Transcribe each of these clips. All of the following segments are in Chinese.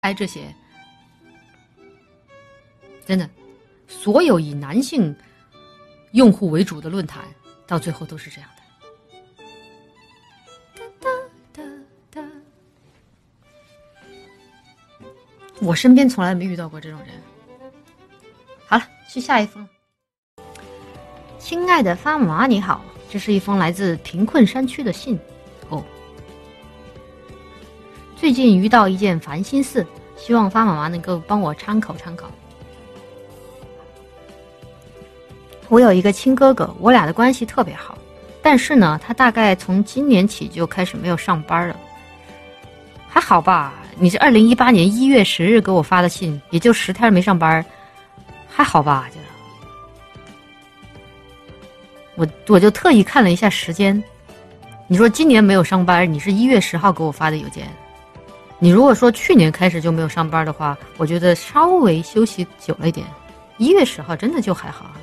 这些，真的，所有以男性用户为主的论坛，到最后都是这样的。我身边从来没遇到过这种人。好了，去下一封。亲爱的发妈你好，这是一封来自贫困山区的信。最近遇到一件烦心事，希望发妈妈能够帮我参考参考。我有一个亲哥哥，我俩的关系特别好，但是呢，他大概从今年起就开始没有上班了。还好吧，你是2018年1月10日给我发的信，也就10天没上班，还好吧？我就特意看了一下时间，你说今年没有上班，你是1月10号给我发的邮件。你如果说去年开始就没有上班的话，我觉得稍微休息久了一点。1月10号真的就还好啊。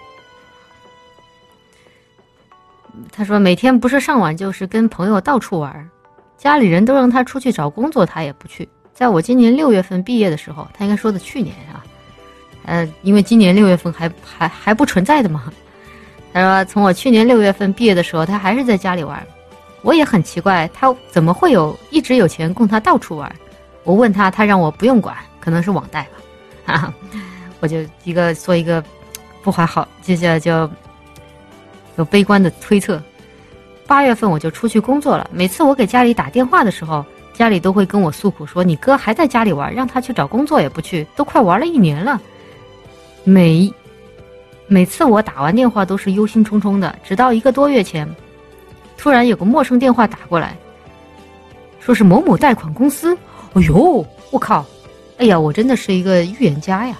他说每天不是上网就是跟朋友到处玩，家里人都让他出去找工作，他也不去。在我今年6月份毕业的时候，他应该说的去年啊，因为今年6月份还不存在的嘛。他说从我去年6月份毕业的时候，他还是在家里玩。我也很奇怪，他怎么会一直有钱供他到处玩？我问他，他让我不用管，可能是网贷吧。我就说一个不怀好，接下来就有悲观的推测。8月份我就出去工作了，每次我给家里打电话的时候，家里都会跟我诉苦说，你哥还在家里玩，让他去找工作也不去，都快玩了1年了。每次我打完电话都是忧心忡忡的，直到1个多月前，突然有个陌生电话打过来，说是某某贷款公司。哎呦，我靠！哎呀，我真的是一个预言家呀！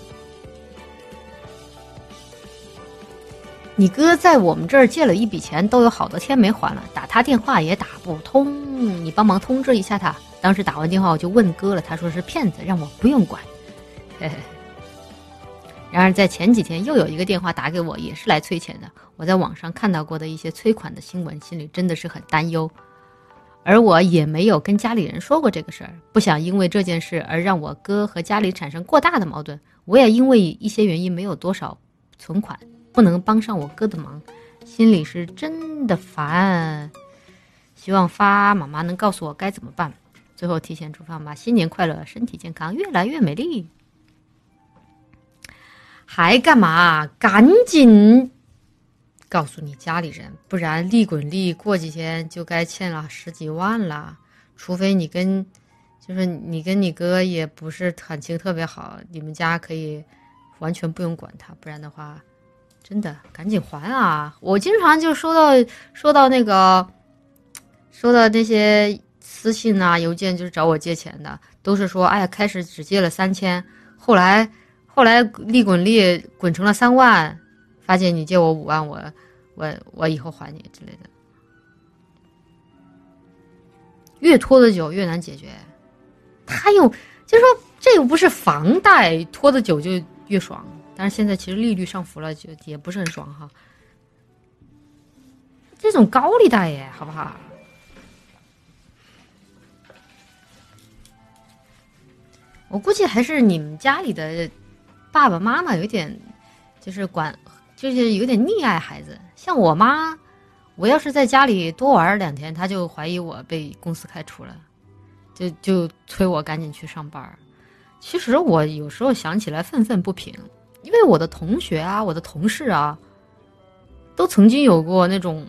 你哥在我们这儿借了一笔钱，都有好多天没还了，打他电话也打不通，你帮忙通知一下他。当时打完电话我就问哥了，他说是骗子，让我不用管。嘿嘿。然而在前几天又有一个电话打给我，也是来催钱的。我在网上看到过的一些催款的新闻，心里真的是很担忧。而我也没有跟家里人说过这个事儿，不想因为这件事而让我哥和家里产生过大的矛盾。我也因为一些原因没有多少存款，不能帮上我哥的忙，心里是真的烦。希望发妈妈能告诉我该怎么办。最后提前祝发妈妈新年快乐，身体健康，越来越美丽。还干嘛？赶紧告诉你家里人，不然利滚利过几天就该欠了10几万了。除非你跟你哥也不是感情特别好，你们家可以完全不用管他，不然的话真的赶紧还啊！我经常就收到那些私信啊邮件，就是找我借钱的，都是说哎呀开始只借了3000，后来利滚利滚成了3万，发现你借我5万，我以后还你之类的。越拖得久越难解决。就是说这又不是房贷，拖得久就越爽。但是现在其实利率上浮了，就也不是很爽哈。这种高利贷耶，好不好？我估计还是你们家里的爸爸妈妈有点就是有点溺爱孩子。像我妈，我要是在家里多玩2天，她就怀疑我被公司开除了，就催我赶紧去上班。其实我有时候想起来愤愤不平，因为我的同学啊，我的同事啊，都曾经有过那种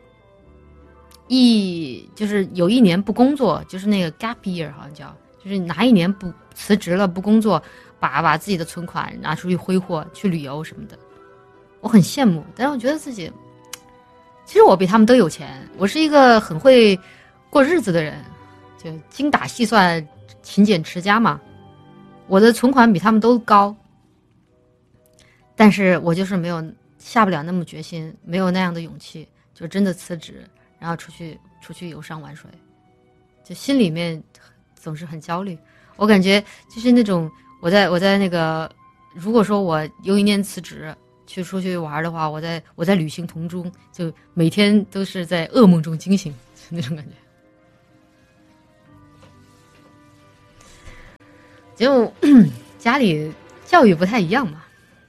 就是有1年不工作，就是那个 gap year 好像叫，就是拿1年不辞职了不工作，把自己的存款拿出去挥霍，去旅游什么的。我很羡慕，但是我觉得自己其实我比他们都有钱，我是一个很会过日子的人，就精打细算勤俭持家嘛。我的存款比他们都高，但是我就是下不了那么决心，没有那样的勇气，就真的辞职，然后出去游山玩水，就心里面总是很焦虑。我感觉就是那种我在那个，如果说我有1年辞职出去玩的话，我在旅行途中就每天都是在噩梦中惊醒那种感觉。 就家里教育不太一样嘛。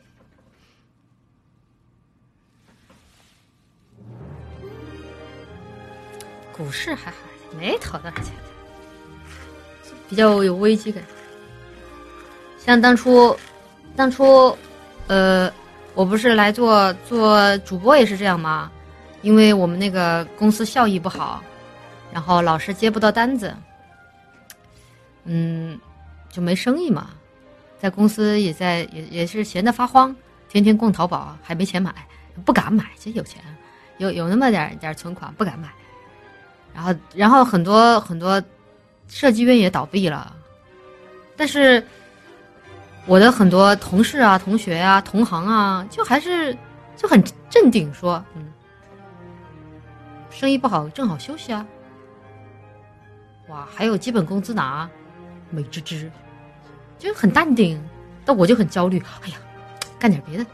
股市还好，没投多少钱，比较有危机感。像当初，我不是来做主播也是这样吗？因为我们那个公司效益不好，然后老是接不到单子，就没生意嘛。在公司也是闲得发慌，天天逛淘宝，还没钱买，不敢买。其实有钱，有那么点存款，不敢买。然后很多设计院也倒闭了，但是我的很多同事啊、同学啊、同行啊，就很镇定说，生意不好正好休息啊。哇，还有基本工资拿，美滋滋，就很淡定。但我就很焦虑，哎呀，干点别的。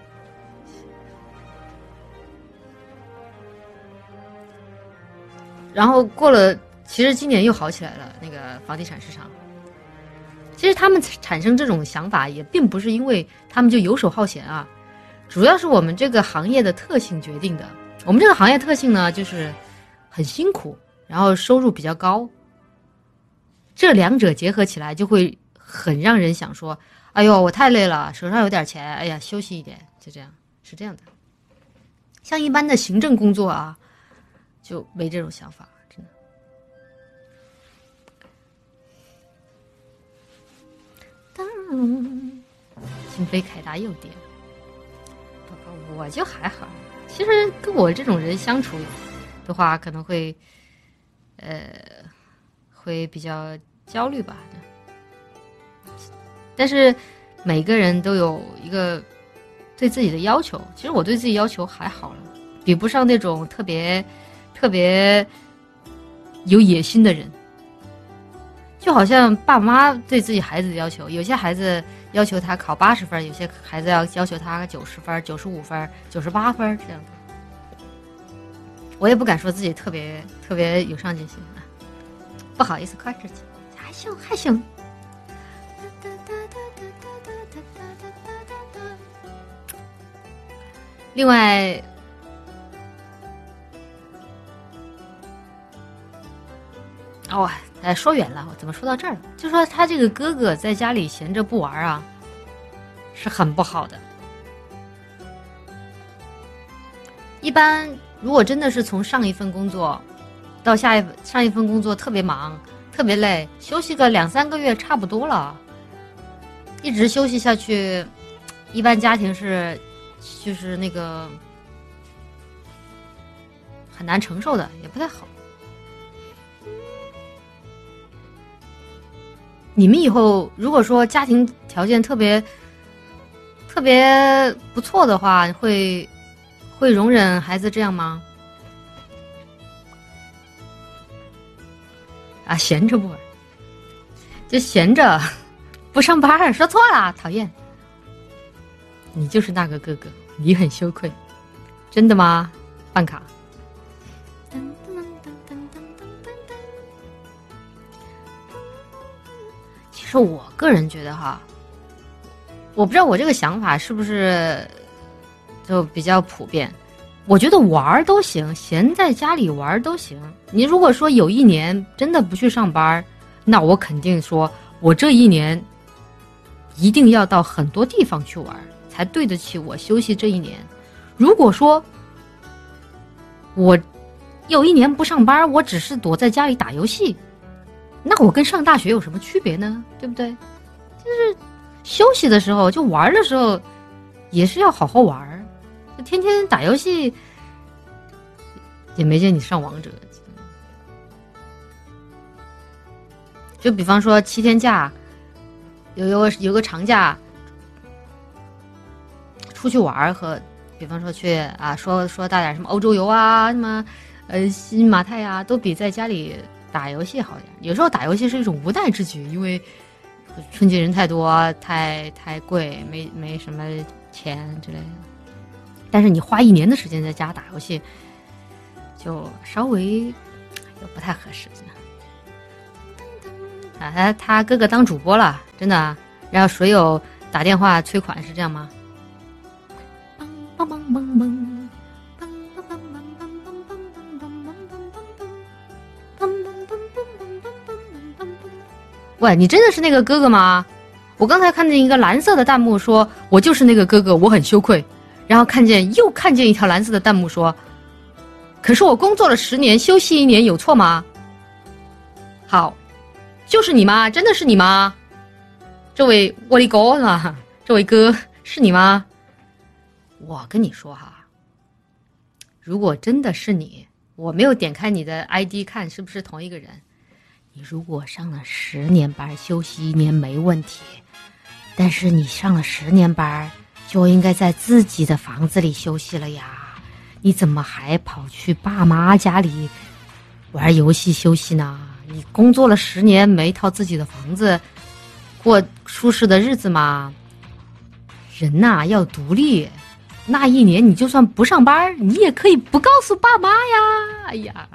然后过了，其实今年又好起来了，那个房地产市场。其实他们产生这种想法，也并不是因为他们就游手好闲啊，主要是我们这个行业的特性决定的。我们这个行业特性呢，就是很辛苦，然后收入比较高，这两者结合起来，就会很让人想说，哎呦，我太累了，手上有点钱，哎呀，休息一点，就这样，是这样的。像一般的行政工作啊，就没这种想法，真的。金杯凯达又跌了，我就还好。其实跟我这种人相处的话，可能会比较焦虑吧。但是每个人都有一个对自己的要求，其实我对自己要求还好了，比不上那种特别有野心的人。就好像爸妈对自己孩子的要求，有些孩子要求他考80分，有些孩子要求他90分、95分、98分这样的。我也不敢说自己特别有上进心啊，不好意思夸自己，还行。另外，说远了，我怎么说到这儿了？就说他这个哥哥在家里闲着不玩啊，是很不好的。一般如果真的是从上一份工作到上一份工作特别忙、特别累，休息个2-3个月差不多了。一直休息下去，一般家庭就是那个很难承受的，也不太好。你们以后如果说家庭条件特别不错的话，会容忍孩子这样吗？啊，闲着不玩，就闲着不上班，说错了，讨厌。你就是那个哥哥，你很羞愧，真的吗？办卡。其实我个人觉得哈，我不知道我这个想法是不是就比较普遍。我觉得玩都行，闲在家里玩都行。你如果说有一年真的不去上班，那我肯定说我这一年一定要到很多地方去玩，才对得起我休息这一年。如果说我有一年不上班，我只是躲在家里打游戏，那我跟上大学有什么区别呢？对不对？就是休息的时候，就玩的时候，也是要好好玩。就天天打游戏，也没见你上王者。就比方说7天假，有个长假，出去玩和，比方说去啊，说大点什么欧洲游啊，什么新马泰啊，都比在家里打游戏好点。有时候打游戏是一种无奈之举，因为春节人太多，太贵，没什么钱之类的。但是你花1年的时间在家打游戏，就稍微又不太合适。啊，他哥哥当主播了，真的， 然后所有打电话催款是这样吗？喂，你真的是那个哥哥吗？我刚才看见一个蓝色的弹幕说我就是那个哥哥，我很羞愧。然后看见一条蓝色的弹幕说，可是我工作了10年，休息1年有错吗？好，就是你吗？真的是你吗？这位我的哥啊，这位哥是你吗？我跟你说哈，如果真的是你，我没有点开你的 ID 看是不是同一个人。你如果上了10年班，休息1年没问题，但是你上了10年班，就应该在自己的房子里休息了呀。你怎么还跑去爸妈家里玩游戏休息呢？你工作了10年，没一套自己的房子，过舒适的日子吗？人呐，要独立。那1年你就算不上班，你也可以不告诉爸妈呀。哎呀，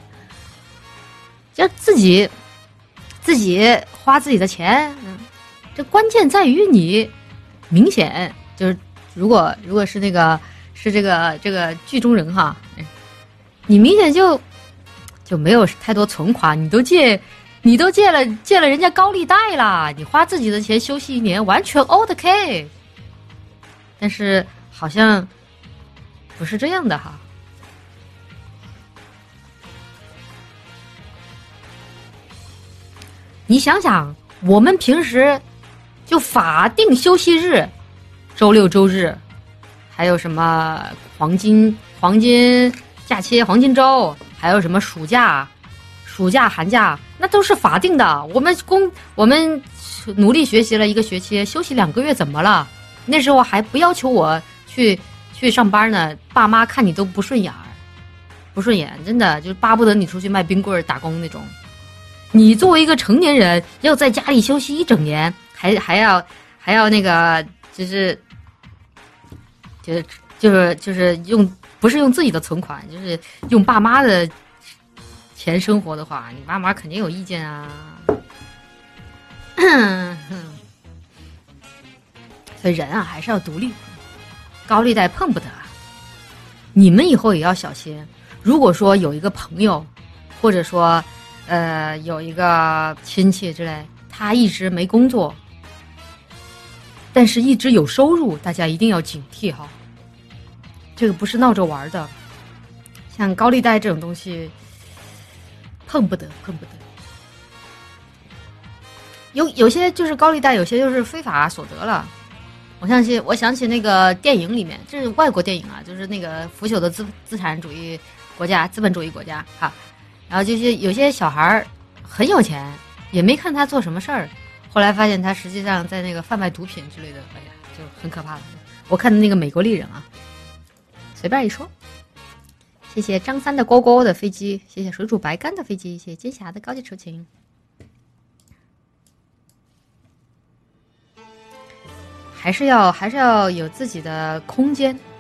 就自己花自己的钱。这关键在于你明显就是如果是这个剧中人哈，你明显就没有太多存款，你都借了人家高利贷啦，你花自己的钱休息1年完全 OK。但是好像不是这样的哈。你想想，我们平时就法定休息日，周6周日，还有什么黄金假期、黄金周，还有什么暑假、寒假，那都是法定的。我们努力学习了1个学期，休息2个月怎么了？那时候还不要求我去上班呢，爸妈看你都不顺眼，真的就巴不得你出去卖冰棍打工那种。你作为一个成年人，要在家里休息1整年，还要那个就是用不是用自己的存款，就是用爸妈的钱生活的话，你爸妈肯定有意见啊。所以人啊还是要独立，高利贷碰不得。你们以后也要小心。如果说有一个朋友，或者说有一个亲戚之类，他一直没工作，但是一直有收入，大家一定要警惕哈。这个不是闹着玩的，像高利贷这种东西，碰不得。有些就是高利贷，有些就是非法所得了。我想起那个电影里面，这是外国电影啊，就是那个腐朽的资本主义国家哈。然后就是有些小孩很有钱，也没看他做什么事儿，后来发现他实际上在那个贩卖毒品之类的，哎呀，就很可怕了。我看的那个美国丽人啊，随便一说。谢谢张三的勾勾的飞机，谢谢水煮白干的飞机，谢谢金霞的高级酬勤。还是要有自己的空间。